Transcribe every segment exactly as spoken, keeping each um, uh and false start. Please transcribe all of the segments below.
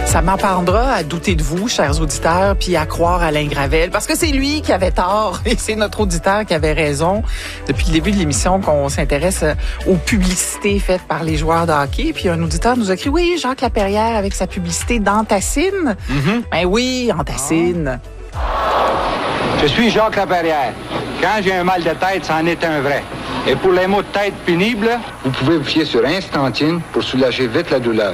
Ça m'apprendra à douter de vous, chers auditeurs, puis à croire Alain Gravel, parce que c'est lui qui avait tort et c'est notre auditeur qui avait raison. Depuis le début de l'émission, qu'on s'intéresse aux publicités faites par les joueurs de hockey, puis un auditeur nous a écrit « Oui, Jacques Laperrière avec sa publicité d'Antacine. Mm-hmm. » Ben oui, Antacine. Je suis Jacques Laperrière. Quand j'ai un mal de tête, c'en est un vrai. Et pour les maux de tête pénibles, vous pouvez vous fier sur Instantine pour soulager vite la douleur.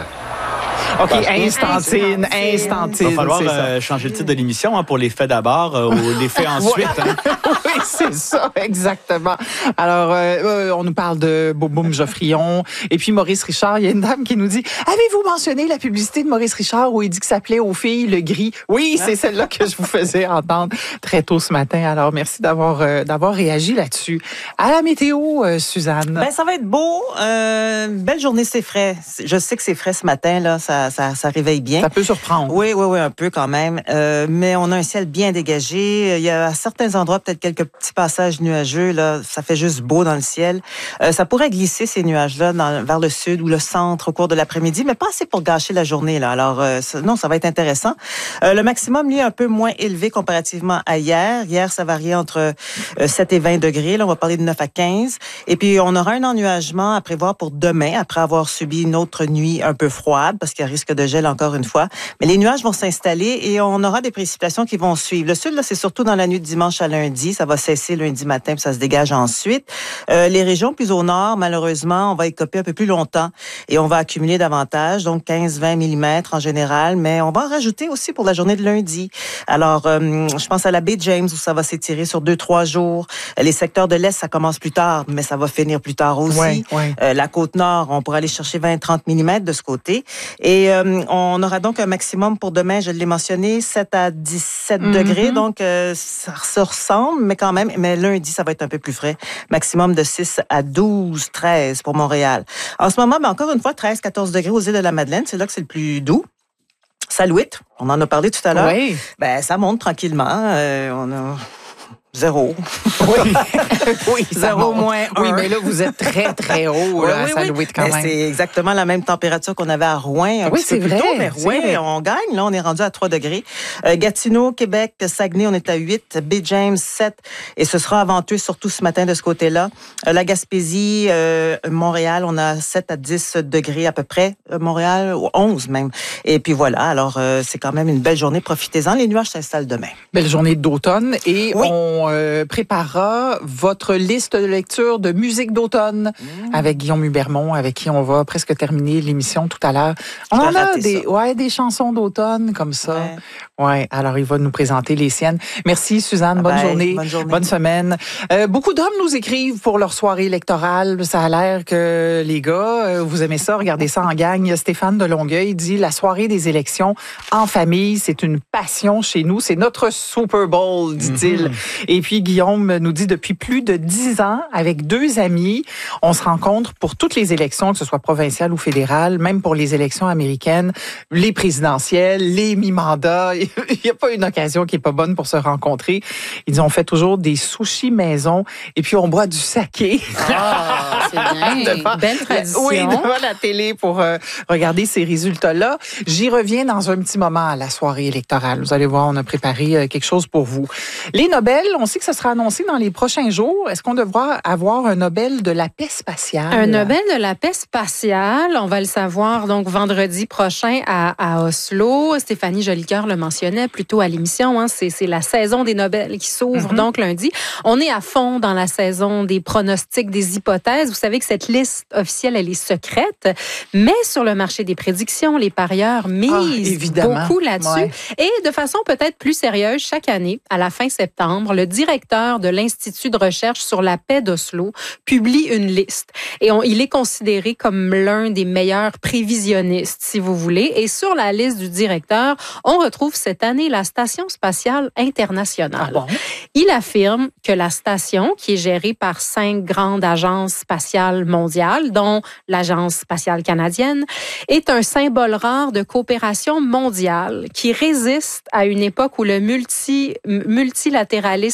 OK, Instantine, Instantine. Il va falloir euh, changer le titre de l'émission hein, pour les faits d'abord euh, ou les faits ensuite. Hein. Oui, c'est ça, exactement. Alors, euh, on nous parle de Boum Boum Geoffrion. Et puis, Maurice Richard, il y a une dame qui nous dit « Avez-vous mentionné la publicité de Maurice Richard où il dit que ça s'appelait aux filles le gris? » Oui, c'est celle-là que je vous faisais entendre très tôt ce matin. Alors, merci d'avoir euh, d'avoir réagi là-dessus. À la météo, euh, Suzanne. Ben, ça va être beau. Euh, belle journée, c'est frais. Je sais que c'est frais ce matin, là. Ça, ça, ça réveille bien. Ça peut surprendre. Oui, oui, oui, un peu quand même. Euh, mais on a un ciel bien dégagé. Il y a à certains endroits peut-être quelques petits passages nuageux. Là, ça fait juste beau dans le ciel. Euh, ça pourrait glisser ces nuages-là dans, vers le sud ou le centre au cours de l'après-midi, mais pas assez pour gâcher la journée. Là. Alors, euh, ça, non, ça va être intéressant. Euh, le maximum, lui, est un peu moins élevé comparativement à hier. Hier, ça variait entre euh, sept et vingt degrés. Là, on va parler de neuf à quinze. Et puis, on aura un ennuagement à prévoir pour demain, après avoir subi une autre nuit un peu froide, parce qu'il y a risque de gel encore une fois. Mais les nuages vont s'installer et on aura des précipitations qui vont suivre. Le sud, là, c'est surtout dans la nuit de dimanche à lundi. Ça va cesser lundi matin, puis ça se dégage ensuite. Euh, les régions plus au nord, malheureusement, on va écoper un peu plus longtemps et on va accumuler davantage, donc quinze à vingt millimètres en général, mais on va en rajouter aussi pour la journée de lundi. Alors, euh, je pense à la baie James où ça va s'étirer sur deux, trois jours. Les secteurs de l'Est, ça commence plus tard, mais ça va finir plus tard aussi. Ouais, ouais. Euh, la côte nord, on pourra aller chercher vingt à trente millimètres de ce côté. Et euh, on aura donc un maximum pour demain, je l'ai mentionné, sept à dix-sept mm-hmm. degrés. Donc, euh, ça, ça ressemble, mais quand même, mais lundi, ça va être un peu plus frais. Maximum de six à douze, treize pour Montréal. En ce moment, ben, encore une fois, treize, quatorze degrés aux îles de la Madeleine. C'est là que c'est le plus doux. Salouite, on en a parlé tout à l'heure. Oui. Ben, ça monte tranquillement. Euh, on a... Zéro. Oui, oui zéro moins un. Oui, mais là, vous êtes très, très haut là, oui, à Salouite oui. quand mais même. C'est exactement la même température qu'on avait à Rouen un oui, petit peu plus vrai, tôt. Mais Rouen, on gagne. Là, on est rendu à trois degrés. Euh, Gatineau, Québec, Saguenay, on est à huit. Baie James, sept. Et ce sera venteux surtout ce matin de ce côté-là. Euh, la Gaspésie, euh, Montréal, on a sept à dix degrés à peu près. Euh, Montréal, onze même. Et puis voilà. Alors, euh, c'est quand même une belle journée. Profitez-en. Les nuages s'installent demain. Belle journée d'automne. Et oui. on euh, prépare votre liste de lecture de musique d'automne mmh. avec Guillaume Hubermont, avec qui on va presque terminer l'émission tout à l'heure. On en a des, ouais, des chansons d'automne comme ça. Ouais. ouais. Alors, il va nous présenter les siennes. Merci, Suzanne. Bonne, bye, journée. bonne journée. Bonne semaine. Euh, beaucoup d'hommes nous écrivent pour leur soirée électorale. Ça a l'air que les gars, euh, vous aimez ça. Regardez ça en gang. Stéphane de Longueuil dit la soirée des élections en famille, c'est une passion chez nous. C'est notre Super Bowl, dit-il. Mm-hmm. Et puis, Guillaume nous dit depuis plus de dix ans, avec deux amis, on se rencontre pour toutes les élections, que ce soit provinciales ou fédérales, même pour les élections américaines, les présidentielles, les mi-mandats. Il n'y a pas une occasion qui est pas bonne pour se rencontrer. Ils disent, on fait toujours des sushis maison et puis on boit du saké. Ah, c'est bien. devant, belle tradition. Oui, devant la télé pour euh, regarder ces résultats-là. J'y reviens dans un petit moment à la soirée électorale. Vous allez voir, on a préparé euh, quelque chose pour vous. Les Nobel, on sait que ce sera annoncé dans les prochains jours. Est-ce qu'on devra avoir un Nobel de la paix spatiale? Un Nobel de la paix spatiale, on va le savoir donc vendredi prochain à, à Oslo. Stéphanie Jolicoeur le mentionnait plus tôt à l'émission. Hein, c'est, c'est la saison des Nobel qui s'ouvre mm-hmm. donc lundi. On est à fond dans la saison des pronostics, des hypothèses. Vous savez que cette liste officielle, elle est secrète, mais sur le marché des prédictions, les parieurs misent ah, beaucoup là-dessus. Ouais. Et de façon peut-être plus sérieuse, chaque année, à la fin septembre, le directeur de l'Institut de recherche sur la paix d'Oslo publie une liste. Et on, il est considéré comme l'un des meilleurs prévisionnistes, si vous voulez. Et sur la liste du directeur, on retrouve cette année la Station spatiale internationale. Ah bon? Il affirme que la station, qui est gérée par cinq grandes agences spatiales mondiales, dont l'Agence spatiale canadienne, est un symbole rare de coopération mondiale qui résiste à une époque où le multi, multilatéralisme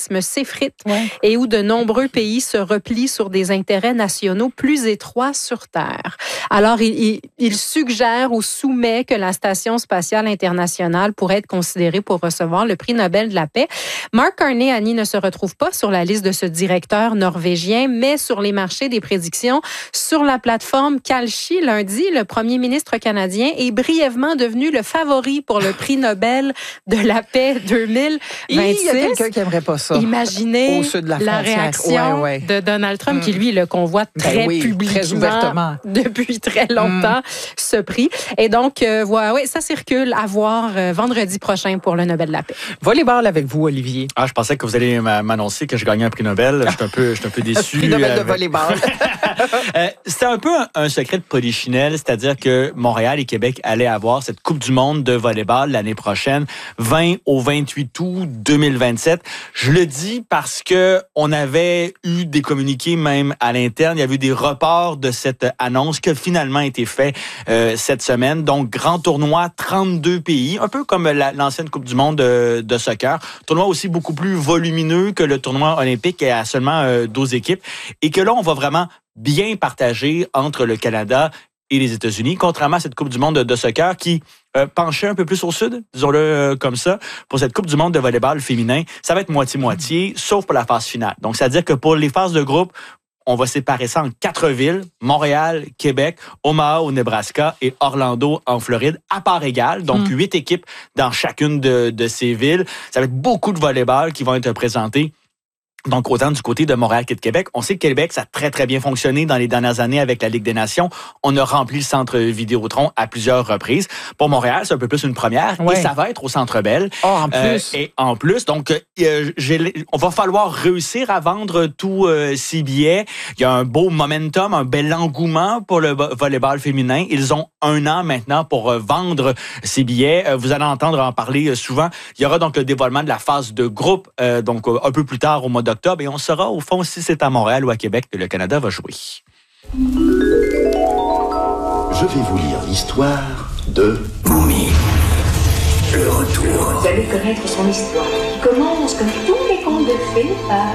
nationalisme s'effrite ouais. et où de nombreux pays se replient sur des intérêts nationaux plus étroits sur Terre. Alors, il, il, il suggère ou soumet que la Station spatiale internationale pourrait être considérée pour recevoir le prix Nobel de la paix. Mark Carney, Annie, ne se retrouve pas sur la liste de ce directeur norvégien, mais sur les marchés des prédictions. Sur la plateforme Kalshi, lundi, le premier ministre canadien est brièvement devenu le favori pour le prix Nobel de la paix deux mille vingt-six. Il y a quelqu'un qui aimerait pas ça. Imaginez au sud de la, la réaction ouais, ouais. de Donald Trump, mm. qui lui le convoite très ben oui, publiquement très ouvertement depuis très longtemps, mm. ce prix. Et donc, euh, voilà, ouais, ça circule à voir euh, vendredi prochain pour le Nobel de la paix. Volleyball avec vous, Olivier. Ah, je pensais que vous allez m'annoncer que j'ai gagné un prix Nobel. Je suis un peu, je suis un peu déçu. Prix Nobel avec... de volleyball. euh, c'était un peu un, un secret de polichinelle, c'est-à-dire que Montréal et Québec allaient avoir cette Coupe du monde de volleyball l'année prochaine, vingt au vingt-huit août deux mille vingt-sept. Je le dis parce que on avait eu des communiqués même à l'interne. Il y avait eu des reports de cette annonce qui a finalement été fait euh, cette semaine. Donc, grand tournoi, trente-deux pays, un peu comme la, l'ancienne Coupe du monde de, de soccer. Tournoi aussi beaucoup plus volumineux que le tournoi olympique à seulement euh, douze équipes. Et que là, on va vraiment bien partager entre le Canada et les États-Unis, contrairement à cette Coupe du monde de, de soccer qui euh, penchait un peu plus au sud, disons-le euh, comme ça. Pour cette Coupe du monde de volleyball féminin, ça va être moitié-moitié, sauf pour la phase finale. Donc, c'est-à-dire que pour les phases de groupe, on va séparer ça en quatre villes, Montréal, Québec, Omaha au Nebraska et Orlando en Floride, à part égale. Donc, mm. huit équipes dans chacune de, de ces villes. Ça va être beaucoup de volleyball qui vont être présentés. Donc, autant du côté de Montréal que de Québec. On sait que Québec, ça a très, très bien fonctionné dans les dernières années avec la Ligue des Nations. On a rempli le centre Vidéotron à plusieurs reprises. Pour Montréal, c'est un peu plus une première. Ouais. Et ça va être au Centre Bell. Oh, en plus. Euh, et en plus, donc, euh, j'ai, on va falloir réussir à vendre tous euh, ces billets. Il y a un beau momentum, un bel engouement pour le volleyball féminin. Ils ont un an maintenant pour euh, vendre ces billets. Euh, vous allez entendre en parler euh, souvent. Il y aura donc le dévoilement de la phase de groupe, euh, donc euh, un peu plus tard au mois de octobre, et on saura au fond si c'est à Montréal ou à Québec que le Canada va jouer. Je vais vous lire l'histoire de Moumi. Le retour. Vous allez connaître son histoire qui commence comme tous les contes de fées par...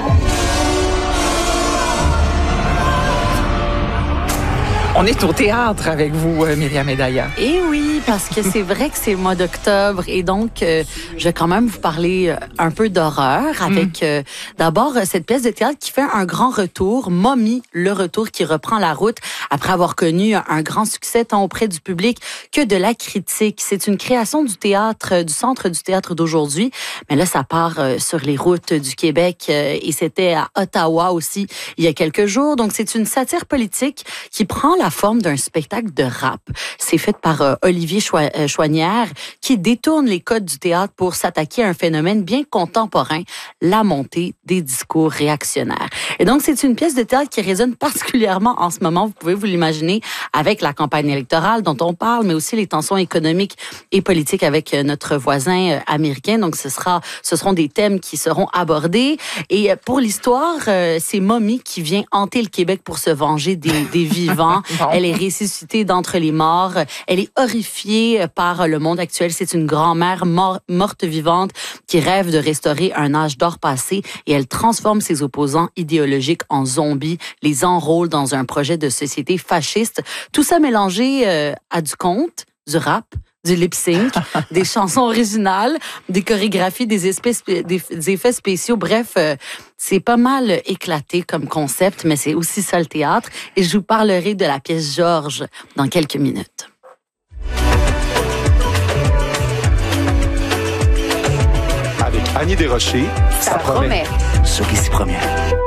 On est au théâtre avec vous, Myriam Edaya. Eh oui, parce que c'est vrai que c'est le mois d'octobre et donc euh, je vais quand même vous parler un peu d'horreur avec mm. euh, d'abord cette pièce de théâtre qui fait un grand retour, Mommy, le retour qui reprend la route après avoir connu un grand succès tant auprès du public que de la critique. C'est une création du théâtre, du Centre du théâtre d'aujourd'hui, mais là ça part euh, sur les routes du Québec euh, et c'était à Ottawa aussi il y a quelques jours. Donc c'est une satire politique qui prend la forme d'un spectacle de rap. C'est fait par euh, Olivier Choi- euh, Chouanière qui détourne les codes du théâtre pour s'attaquer à un phénomène bien contemporain, la montée des discours réactionnaires. Et donc, c'est une pièce de théâtre qui résonne particulièrement en ce moment, vous pouvez vous l'imaginer, avec la campagne électorale dont on parle, mais aussi les tensions économiques et politiques avec euh, notre voisin euh, américain. Donc, ce sera, ce seront des thèmes qui seront abordés. Et euh, pour l'histoire, euh, c'est Mommy qui vient hanter le Québec pour se venger des, des vivants. Elle est ressuscitée d'entre les morts. Elle est horrifiée par le monde actuel. C'est une grand-mère mor- morte vivante qui rêve de restaurer un âge d'or passé et elle transforme ses opposants idéologiques en zombies, les enrôle dans un projet de société fasciste. Tout ça mélangé euh, à du conte, du rap, du lip-sync, des chansons originales, des chorégraphies, des, espèces, des, des effets spéciaux. Bref, euh, c'est pas mal éclaté comme concept, mais c'est aussi ça le théâtre. Et je vous parlerai de la pièce Georges dans quelques minutes. Avec Annie Desrochers, ça, ça promet. promet. Sur Ici Première.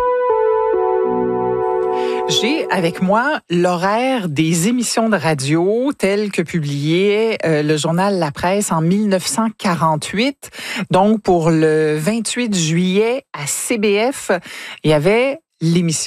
J'ai avec moi l'horaire des émissions de radio telles que publiées euh, le journal La Presse en dix-neuf cent quarante-huit. Donc, pour le vingt-huit juillet à C B F, il y avait l'émission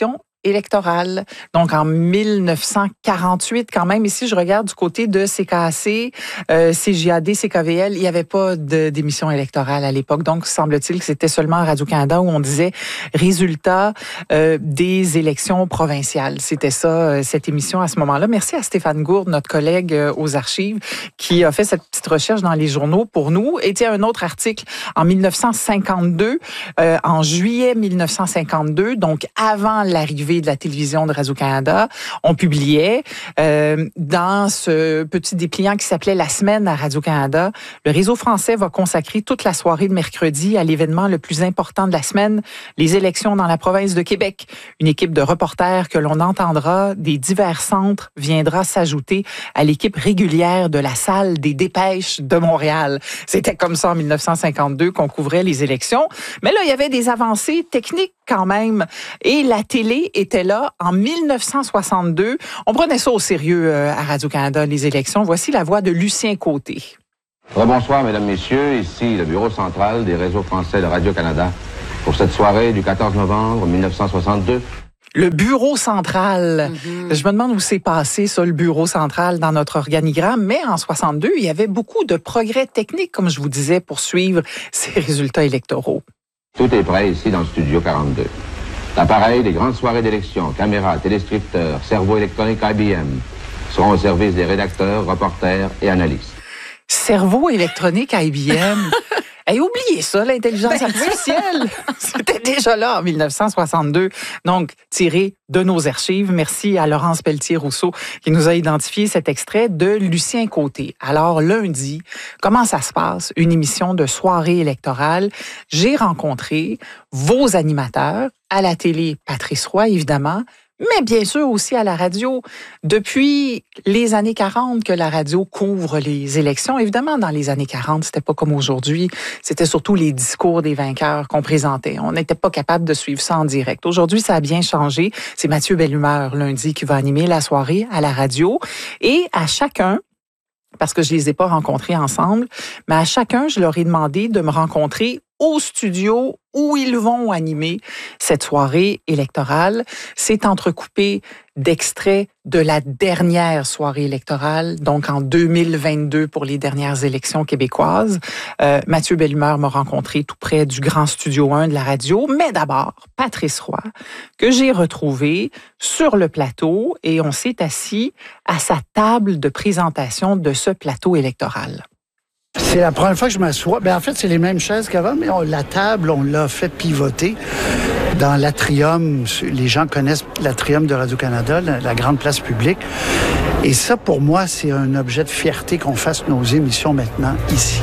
électorale. Donc, en mille neuf cent quarante-huit, quand même, ici, je regarde du côté de C K A C, euh, C J A D, C K V L, il n'y avait pas de, d'émission électorale à l'époque. Donc, semble-t-il que c'était seulement à Radio-Canada où on disait résultat euh, des élections provinciales. C'était ça, euh, cette émission à ce moment-là. Merci à Stéphane Gourde, notre collègue euh, aux archives, qui a fait cette petite recherche dans les journaux pour nous. Et tiens, un autre article en mille neuf cent cinquante-deux, euh, en juillet mille neuf cent cinquante-deux, donc avant l'arrivée de la télévision de Radio-Canada, on publiait euh, dans ce petit dépliant qui s'appelait La Semaine à Radio-Canada, le réseau français va consacrer toute la soirée de mercredi à l'événement le plus important de la semaine, les élections dans la province de Québec. Une équipe de reporters que l'on entendra des divers centres viendra s'ajouter à l'équipe régulière de la salle des dépêches de Montréal. C'était comme ça en mille neuf cent cinquante-deux qu'on couvrait les élections. Mais là, il y avait des avancées techniques quand même. Et la télé était là en mille neuf cent soixante-deux. On prenait ça au sérieux euh, à Radio-Canada, les élections. Voici la voix de Lucien Côté. Bonsoir, mesdames, messieurs. Ici le bureau central des réseaux français de Radio-Canada pour cette soirée du quatorze novembre mille neuf cent soixante-deux. Le bureau central. Mm-hmm. Je me demande où s'est passé, ça, le bureau central dans notre organigramme. Mais en soixante-deux, il y avait beaucoup de progrès techniques, comme je vous disais, pour suivre ces résultats électoraux. Tout est prêt ici dans le studio quarante-deux. L'appareil des grandes soirées d'élection, caméras, téléscripteurs, cerveau électronique I B M seront au service des rédacteurs, reporters et analystes. Cerveau électronique I B M. Hey, oubliez ça, l'intelligence artificielle. C'était déjà là en mille neuf cent soixante-deux. Donc, tiré de nos archives. Merci à Laurence Pelletier-Rousseau qui nous a identifié cet extrait de Lucien Côté. Alors, lundi, comment ça se passe? Une émission de soirée électorale. J'ai rencontré vos animateurs à la télé, Patrice Roy, évidemment, mais bien sûr aussi à la radio. Depuis les années quarante que la radio couvre les élections, évidemment, dans les années quarante, c'était pas comme aujourd'hui. C'était surtout les discours des vainqueurs qu'on présentait. On n'était pas capable de suivre ça en direct. Aujourd'hui, ça a bien changé. C'est Mathieu Bellumeur, lundi, qui va animer la soirée à la radio. Et à chacun, parce que je les ai pas rencontrés ensemble, mais à chacun, je leur ai demandé de me rencontrer au studio où ils vont animer cette soirée électorale. C'est entrecoupé d'extraits de la dernière soirée électorale, donc en deux mille vingt-deux pour les dernières élections québécoises. Euh, Mathieu Bellumeur m'a rencontré tout près du Grand Studio un de la radio, mais d'abord, Patrice Roy, que j'ai retrouvé sur le plateau et on s'est assis à sa table de présentation de ce plateau électoral. C'est la première fois que je m'assois. Ben, en fait, c'est les mêmes chaises qu'avant, mais on, la table, on l'a fait pivoter dans l'atrium. Les gens connaissent l'atrium de Radio-Canada, la, la grande place publique. Et ça, pour moi, c'est un objet de fierté qu'on fasse nos émissions maintenant ici.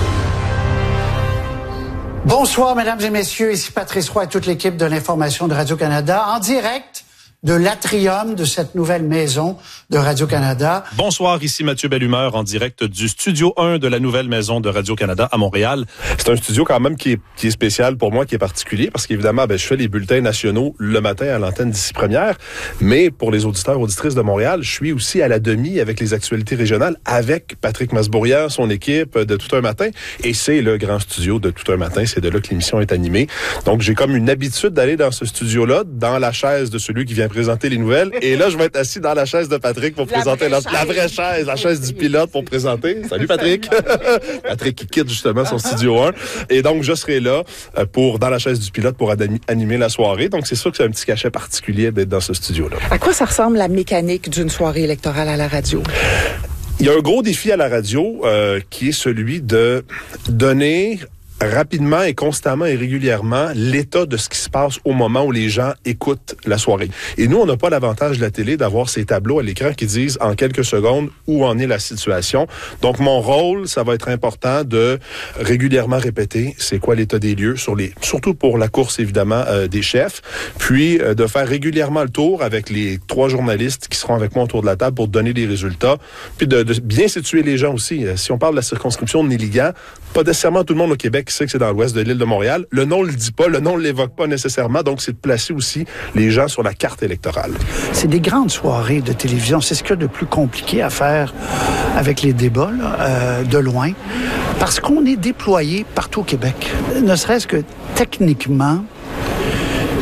Bonsoir, mesdames et messieurs. Ici Patrice Roy et toute l'équipe de l'information de Radio-Canada en direct de l'atrium de cette nouvelle maison de Radio-Canada. Bonsoir, ici Mathieu Bellumeur en direct du Studio un de la nouvelle maison de Radio-Canada à Montréal. C'est un studio quand même qui est, qui est spécial pour moi, qui est particulier, parce qu'évidemment, ben, je fais les bulletins nationaux le matin à l'antenne d'ici première, mais pour les auditeurs, auditrices de Montréal, je suis aussi à la demi avec les actualités régionales, avec Patrick Masbourian, son équipe de Tout un matin, et c'est le grand studio de Tout un matin, c'est de là que l'émission est animée. Donc, j'ai comme une habitude d'aller dans ce studio-là, dans la chaise de celui qui vient présenter les nouvelles. Et là, je vais être assis dans la chaise de Patrick pour la présenter vraie la, la vraie chaise, la chaise du pilote pour présenter. Salut Patrick! Patrick qui quitte justement son studio un. Et donc, je serai là pour dans la chaise du pilote pour animer la soirée. Donc, c'est sûr que c'est un petit cachet particulier d'être dans ce studio-là. À quoi ça ressemble la mécanique d'une soirée électorale à la radio? Il y a un gros défi à la radio euh, qui est celui de donner rapidement et constamment et régulièrement l'état de ce qui se passe au moment où les gens écoutent la soirée. Et nous, on n'a pas l'avantage de la télé d'avoir ces tableaux à l'écran qui disent en quelques secondes où en est la situation. Donc, mon rôle, ça va être important de régulièrement répéter c'est quoi l'état des lieux, sur les, surtout pour la course, évidemment, euh, des chefs, puis euh, de faire régulièrement le tour avec les trois journalistes qui seront avec moi autour de la table pour donner les résultats, puis de, de bien situer les gens aussi. Si on parle de la circonscription de Néligan, pas nécessairement tout le monde au Québec qui sait que c'est dans l'ouest de l'île de Montréal. Le nom le dit pas, le nom ne l'évoque pas nécessairement, donc c'est de placer aussi les gens sur la carte électorale. C'est des grandes soirées de télévision. C'est ce qu'il y a de plus compliqué à faire avec les débats, là, euh, de loin, parce qu'on est déployé partout au Québec. Ne serait-ce que techniquement,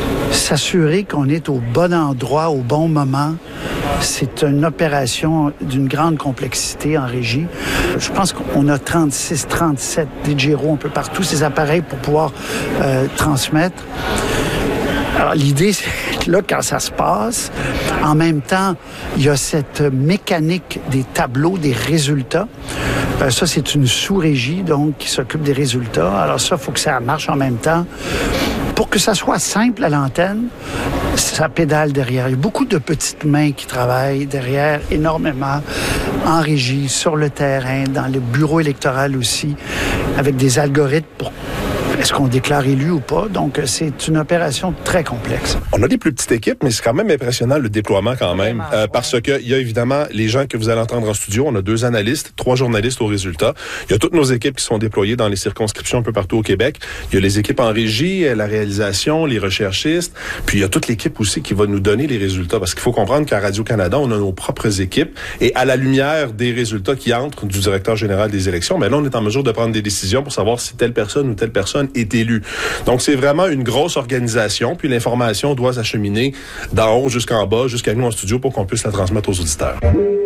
s'assurer qu'on est au bon endroit, au bon moment. C'est une opération d'une grande complexité en régie. Je pense qu'on a trente-six, trente-sept D J R O un peu partout, ces appareils pour pouvoir euh, transmettre. Alors, l'idée, c'est là, quand ça se passe, en même temps, il y a cette mécanique des tableaux, des résultats. Euh, ça, c'est une sous-régie, donc, qui s'occupe des résultats. Alors ça, il faut que ça marche en même temps. Pour que ça soit simple à l'antenne, ça pédale derrière. Il y a beaucoup de petites mains qui travaillent derrière, énormément, en régie, sur le terrain, dans le bureau électoral aussi, avec des algorithmes pour est-ce qu'on déclare élu ou pas? Donc, c'est une opération très complexe. On a des plus petites équipes, mais c'est quand même impressionnant le déploiement quand même. Euh, parce que il y a évidemment les gens que vous allez entendre en studio. On a deux analystes, trois journalistes au résultat. Il y a toutes nos équipes qui sont déployées dans les circonscriptions un peu partout au Québec. Il y a les équipes en régie, la réalisation, les recherchistes. Puis il y a toute l'équipe aussi qui va nous donner les résultats. Parce qu'il faut comprendre qu'à Radio-Canada, on a nos propres équipes. Et à la lumière des résultats qui entrent du directeur général des élections, mais là, on est en mesure de prendre des décisions pour savoir si telle personne ou telle personne est élu. Donc, c'est vraiment une grosse organisation, puis l'information doit s'acheminer d'en haut jusqu'en bas, jusqu'à nous en studio pour qu'on puisse la transmettre aux auditeurs.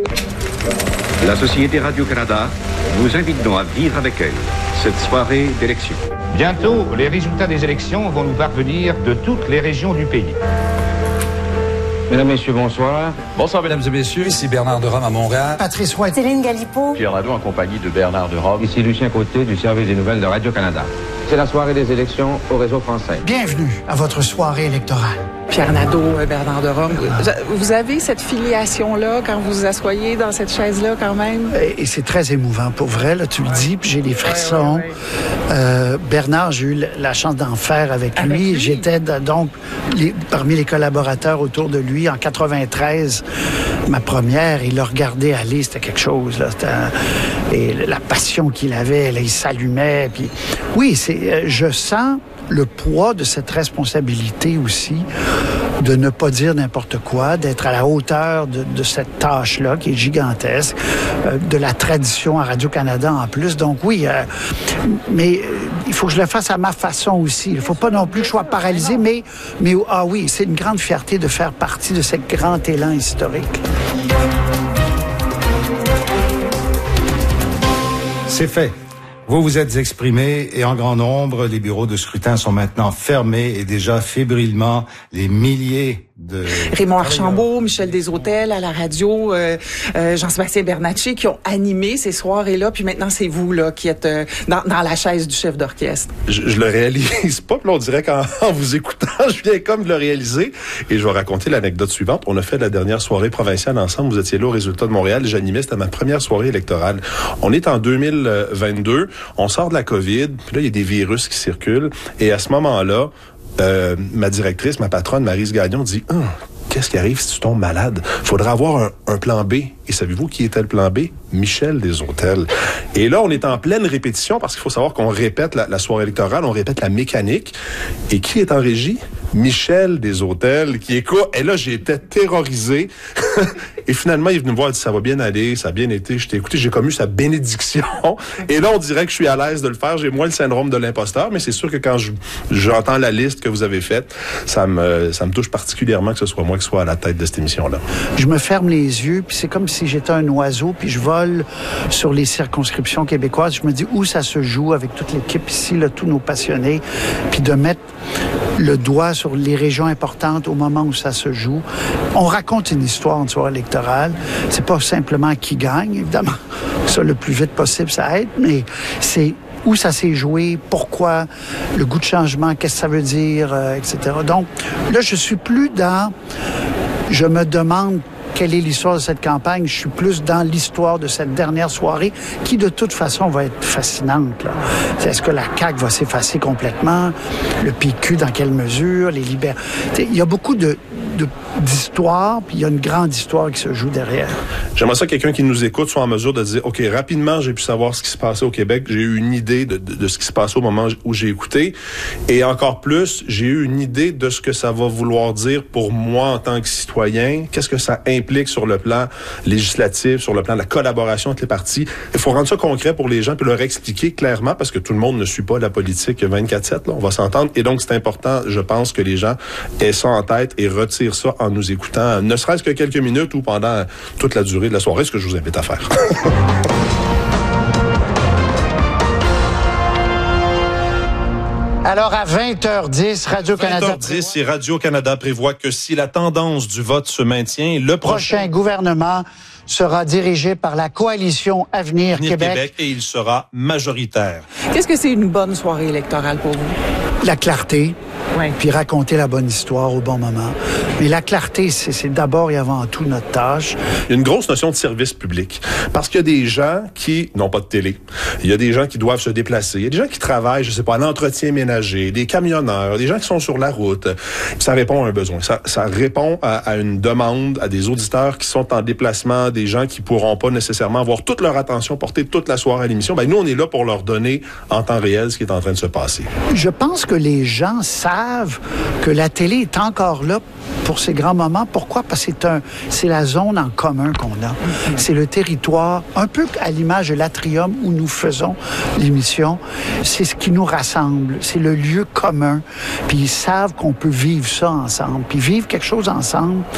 La Société Radio-Canada vous invite donc à vivre avec elle cette soirée d'élection. Bientôt, les résultats des élections vont nous parvenir de toutes les régions du pays. Mesdames, Messieurs, bonsoir. Bonsoir, Mesdames et Messieurs. Ici Bernard de Rome à Montréal. Patrice White. Céline Galipo. Pierre Nadeau en compagnie de Bernard de Rome. Ici Lucien Côté du service des nouvelles de Radio-Canada. C'est la soirée des élections au réseau français. Bienvenue à votre soirée électorale. Pierre Nadeau, Bernard de Rome. Vous avez cette filiation-là quand vous vous asseyez dans cette chaise-là quand même? Et c'est très émouvant, pour vrai, là, tu le dis, puis j'ai des frissons. Ouais, ouais, ouais. Euh, Bernard, j'ai eu la chance d'en faire avec, avec lui. lui. J'étais donc les, parmi les collaborateurs autour de lui en quatre-vingt-treize. Ma première, il l'a regardé aller, c'était quelque chose. Là, c'était, et la passion qu'il avait, là, il s'allumait. Puis, oui, c'est, je sens le poids de cette responsabilité aussi, de ne pas dire n'importe quoi, d'être à la hauteur de, de cette tâche-là qui est gigantesque, euh, de la tradition à Radio-Canada en plus. Donc oui, euh, mais euh, il faut que je le fasse à ma façon aussi. Il ne faut pas non plus que je sois paralysé, mais, mais ah oui, c'est une grande fierté de faire partie de ce grand élan historique. C'est fait. Vous vous êtes exprimés et en grand nombre, les bureaux de scrutin sont maintenant fermés et déjà fébrilement les milliers de... Raymond Archambault, Michel Desautels à la radio, euh, euh, Jean-Sébastien Bernatchez qui ont animé ces soirées-là, puis maintenant c'est vous là qui êtes euh, dans, dans la chaise du chef d'orchestre. Je, je le réalise pas, puis là on dirait qu'en en vous écoutant, je viens comme de le réaliser. Et je vais raconter l'anecdote suivante. On a fait la dernière soirée provinciale ensemble. Vous étiez là au résultat de Montréal. J'animais, c'était ma première soirée électorale. On est en deux mille vingt-deux. On sort de la COVID, puis là, il y a des virus qui circulent. Et à ce moment-là, euh, ma directrice, ma patronne, Maryse Gagnon, dit oh, « Qu'est-ce qui arrive si tu tombes malade? Faudra avoir un, un plan B. » Et savez-vous qui était le plan B? Michel Desautels. Et là, on est en pleine répétition parce qu'il faut savoir qu'on répète la, la soirée électorale, on répète la mécanique. Et qui est en régie? Michel Desautels, qui écoute. Et là, j'ai été terrorisé. Et finalement, il est venu me voir, il dit, ça va bien aller, ça a bien été. Je t'ai écouté, j'ai comme eu sa bénédiction. Et là, on dirait que je suis à l'aise de le faire. J'ai moins le syndrome de l'imposteur, mais c'est sûr que quand je, j'entends la liste que vous avez faite, ça me, ça me touche particulièrement que ce soit moi qui soit à la tête de cette émission-là. Je me ferme les yeux, puis c'est comme si j'étais un oiseau, puis je vole sur les circonscriptions québécoises. Je me dis où ça se joue avec toute l'équipe ici, là, tous nos passionnés, puis de mettre le doigt sur les régions importantes au moment où ça se joue. On raconte une histoire en soirée électorale. C'est pas simplement qui gagne, évidemment. Ça, le plus vite possible, ça aide, mais c'est où ça s'est joué, pourquoi, le goût de changement, qu'est-ce que ça veut dire, euh, et cetera. Donc, là, je suis plus dans... Je me demande quelle est l'histoire de cette campagne. Je suis plus dans l'histoire de cette dernière soirée qui, de toute façon, va être fascinante. Là. Est-ce que la C A Q va s'effacer complètement? Le P Q, dans quelle mesure? Les libéraux? Il y a beaucoup de, de, d'histoire, puis il y a une grande histoire qui se joue derrière. J'aimerais ça que quelqu'un qui nous écoute soit en mesure de dire, OK, rapidement, j'ai pu savoir ce qui se passait au Québec. J'ai eu une idée de, de, de ce qui se passait au moment où j'ai écouté. Et encore plus, j'ai eu une idée de ce que ça va vouloir dire pour moi en tant que citoyen. Qu'est-ce que ça implique sur le plan législatif, sur le plan de la collaboration entre les partis. Il faut rendre ça concret pour les gens puis leur expliquer clairement parce que tout le monde ne suit pas la politique vingt-quatre sept. Là, on va s'entendre. Et donc, c'est important, je pense, que les gens aient ça en tête et retirent ça en nous écoutant, ne serait-ce que quelques minutes ou pendant toute la durée de la soirée, ce que je vous invite à faire. Alors, à vingt heures dix, Radio-Canada... vingt heures dix, et Radio-Canada prévoit que si la tendance du vote se maintient, le prochain, prochain gouvernement sera dirigé par la coalition Avenir, Avenir Québec. Québec et il sera majoritaire. Qu'est-ce que c'est une bonne soirée électorale pour vous? La clarté, ouais. Puis raconter la bonne histoire au bon moment. Mais la clarté, c'est, c'est d'abord et avant tout notre tâche. Il y a une grosse notion de service public. Parce qu'il y a des gens qui n'ont pas de télé. Il y a des gens qui doivent se déplacer. Il y a des gens qui travaillent, je sais pas, à l'entretien ménager, des camionneurs, des gens qui sont sur la route. Ça répond à un besoin. Ça, ça répond à, à une demande, à des auditeurs qui sont en déplacement, des gens qui pourront pas nécessairement avoir toute leur attention portée toute la soirée à l'émission. Ben, nous, on est là pour leur donner en temps réel ce qui est en train de se passer. Je pense que les gens savent que la télé est encore là pour ces grands moments. Pourquoi? Parce que c'est un, c'est la zone en commun qu'on a. Mm-hmm. C'est le territoire, un peu à l'image de l'Atrium où nous faisons l'émission. C'est ce qui nous rassemble. C'est le lieu commun. Puis ils savent qu'on peut vivre ça ensemble. Puis vivre quelque chose ensemble,